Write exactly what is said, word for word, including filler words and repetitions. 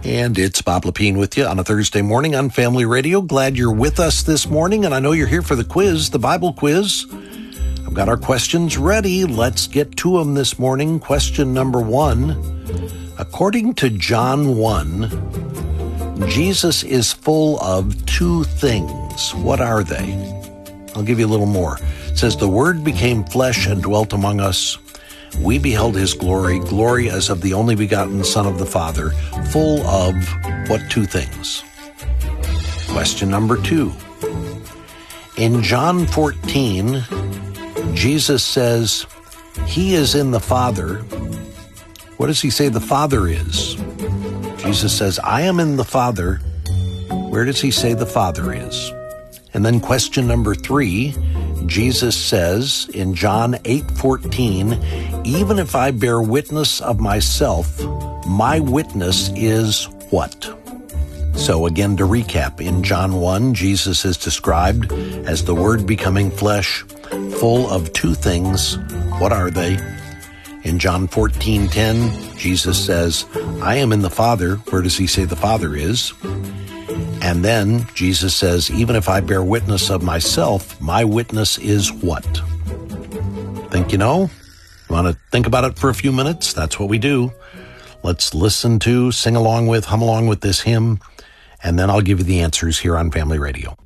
And it's Bob Lepine with you on a Thursday morning on Family Radio. Glad you're with us this morning, and I know you're here for the quiz, the Bible quiz. I've got our questions ready. Let's get to them this morning. Question number one. According to John one, Jesus is full of two things. What are they? I'll give you a little more. It says, the Word became flesh and dwelt among us. We beheld his glory, glory as of the only begotten Son of the Father, full of what two things? Question number two. In John fourteen, Jesus says, he is in the Father. What does he say the Father is? Jesus says, I am in the Father. Where does he say the Father is? And then question number three, Jesus says in John eight fourteen, even if I bear witness of myself, my witness is what? So again, to recap, in John one, Jesus is described as the Word becoming flesh, full of two things. What are they? In John fourteen ten, Jesus says, I am in the Father. Where does he say the Father is? And then Jesus says, even if I bear witness of myself, my witness is what? Think you know? You want to think about it for a few minutes? That's what we do. Let's listen to, sing along with, hum along with this hymn, and then I'll give you the answers here on Family Radio.